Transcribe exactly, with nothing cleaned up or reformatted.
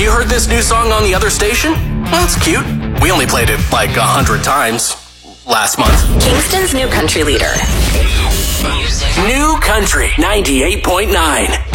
You heard this new song on the other station? Well, it's cute. We only played it like a hundred times last month. Kingston's new country leader. New Country ninety-eight point nine.